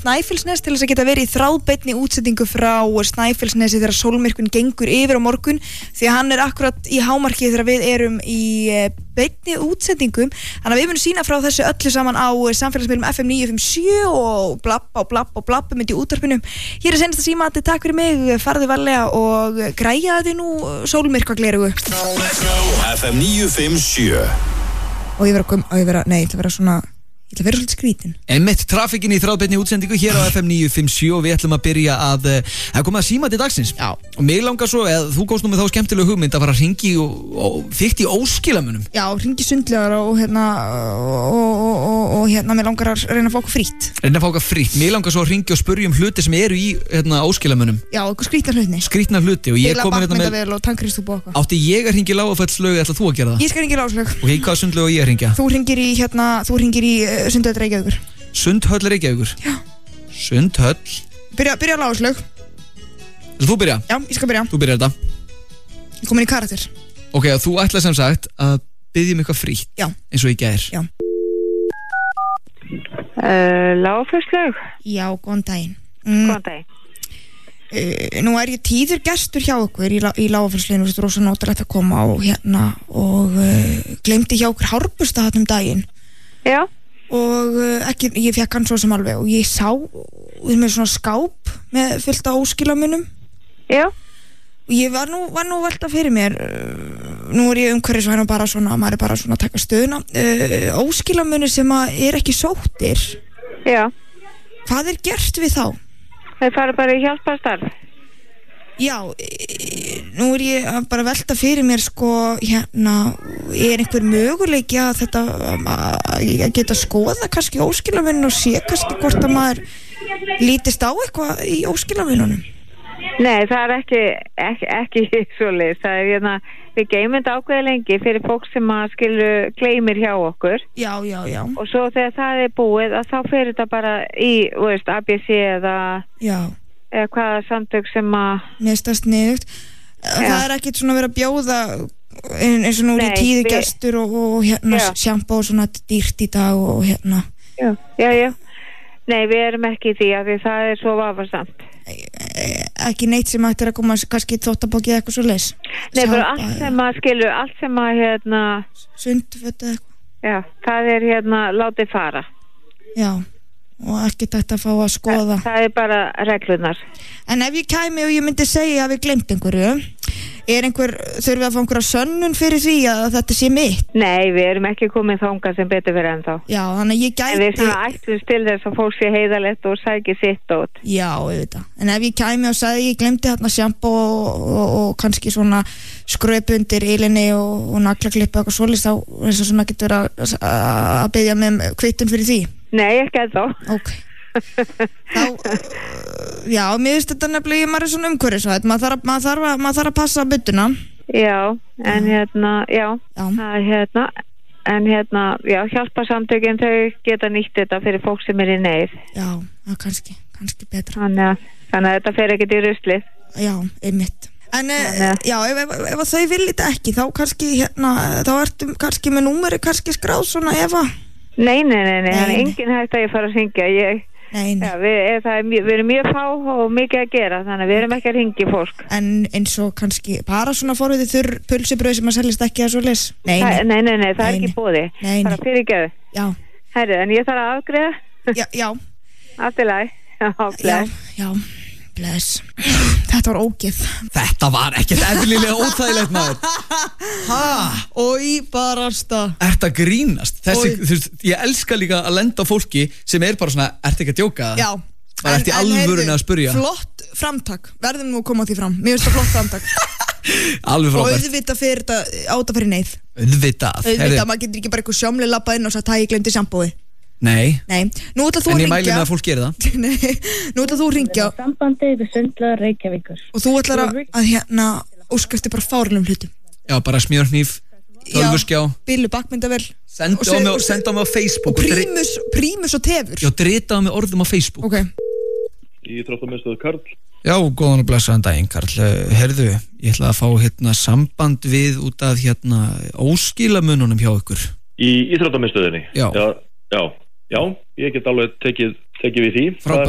Snæfellsnes til þess að geta verið í þráðbeinni útsendingu frá Snæfellsnesi þegar sólmyrkvinn gengur yfir á morgun því að hann akkurat í hámarki þegar við erum í beinni útsendingum þannig að við munum sýna frá þessu öllu saman á samfélagsmiðlum FM 957 og blabba myndi í útvarpinu. Hér seinasta símati, takk fyrir mig, farðu varlega og græja þið nú sólmyrkvaglerugu. FM 957 og ég vera svolítið skrítin. Einmitt trafikinn í þráðbeinni útsendingu hér á FM 957 og við ætlum að byrja að koma að síma til dagsins. Já. Og mig langar svo, þú komst nú með þá skemmtilegu hugmynd að fara að hringi og þykkt í óskilamunum. Já, hringi sundlegar og mér langar að reyna að fá okkur frítt. Mig langar svo að hringi og spurja hluti sem eru í óskilamunum. Já, okkur skrítna hluti. Og ég kom hérna með og tankristúb og eitthvað. Átti ég að hringi Lágafellslaug eða ætlar þú að gera það? Ég skal hringi Lágafellslaug. Ok, hvaða sundlaug á ég að hringja? Þú hringir í Sundhöll Reykjavíkur. Sundhöll Reykjavíkur? Já. Sundhöll. Byrja á Lágafellslaug. Vil þú byrja? Já, ég skal byrja. Þú byrjar þetta. Ég komin í karakter. Ok, og þú ætlar sem sagt að biðja mig eitthvað frítt. Já. Eins og í gær. Já. Lágafellslaug. Já, góðan daginn. Góðan daginn. Nú ég tíður gestur hjá okkur í Lágafellslauginu, þetta rosa nótilegt að koma og gleymdi hjá okkur hárbusta þarna daginn. Já. Og ég fekk hann svo sem alveg og ég sá með svona skáp með fullt af óskilamunum. Já. Og ég var nú velta fyrir mér, nú ég umhverfisvæn og maður bara svona að taka stöðuna, óskilamunir sem ekki sóttir. Já. Hvað gert við þá? Þeir fara bara í hjálparstarf. Já, nú ég bara velta fyrir mér einhver möguleiki að þetta að geta skoða kannski óskilamunum og sé kannski hvort að maður lítist á eitthvað í óskilamununum. Nei, það ekki svoleiðis. Það við geymum þetta ákveðið lengi fyrir fólk sem gleymir hjá okkur. Já. Og svo þegar það búið að þá fer þetta bara í, ABC eða hvaða samtök sem Mér stast niðugt. Það ekkert svona verið að bjóða eins og nú í tíðu gestur og sjampo og svona dýrt í dag og Já. Nei, við erum ekki í því að það svo vafasamt. Ekki neitt sem ættir að koma kannski þvottabóki eða eitthvað svo leys. Nei, bara allt sem sundföt eða eitthvað. Já, það látið fara. Já, og ekki þetta að fá að skoða. Það bara reglunar. En ef ég kæmi og ég myndi segja að við glemt einhverju, þurfum við að fá einhverja sönnun fyrir því að þetta sé mitt? Nei, við erum ekki komið þangað sem betur fyrir ennþá. Já, þannig að ég gæti... En við ætlumst til þess að fólk sé heiðalegt og sæki sitt út. Já, auðvitað. En ef ég kæmi og sagði ég glemdi sjampo og kannski svona skröp undir ilinni og naglaklippu og eitthvað svoleiðis þá þess að svona getur að biðja með kvittun fyrir því? Nei, ekki ennþá. Ok. Þá, já, mér finnst þetta nefnilega maður svona umhverfisvætt, maður þarf að passa byttuna. Já, en hjálparsamtökin þau geta nýtt þetta fyrir fólk sem í neyð. Já, kannski betra. Þannig að þetta fer ekkert í ruslið. Já, einmitt. En já, ef þau vil þetta ekki, þá kannski þá ertu kannski með númeri kannski skráð svona Eva. Nei, það engin hægt að ég fara að hringja. Nei. Já, við erum mjög fá og mikið að gera, þannig að við erum ekki að hringja fólk. En eins og kannski bara svona forviði þurr pulsubrauð sem seljast ekki að svo leys. Nei, það ekki í boði. Bara fyrirgefðu. Já. Herru, en ég þarf að afgreiða. Já. Allt í lagi. Já. Bless. Þetta var ógeð. Þetta var ekkert eðlilega óþægilegt maður. Í barasta. Ertu að grínast? Ég elska líka að lenda á fólki sem bara svona, ertu ekki að djóka? Já. Það ertu í alvörunni að spurja. Flott framtak. Verðum nú að koma því fram. Mér finnst það flott framtak. Alveg frábært. Og auðvitað fyrir þetta áta fyrir neyð. Auðvitað, maður getur ekki bara eitthvað sjómli labba inn og sagt, ég glemdi sjampói. Nei. Nú ætlar þú að hringja. En ég mæli með að fólk geri það. Nú ætlar þú að hringja. Sambandið við Sundlaug Reykjavíkur. Og þú ætlar að óskast þig bara fárlegum hlutum. Já, bara smjörhníf, tölvuskjá. Billu bakmyndavél. Senda á mig á Facebook. Og prímus og tefur. Já, drita á mig orðum á Facebook. Ok. Í Íþróttamiðstöð Karl. Já, góðan og blessaðan daginn, Karl. Herðu, ég ætla að fá samband við út af óskilamununum hjá ykkur. Í Íþróttamiðstöðinni? Já. Já, ég get alveg tekið við því. Frábært.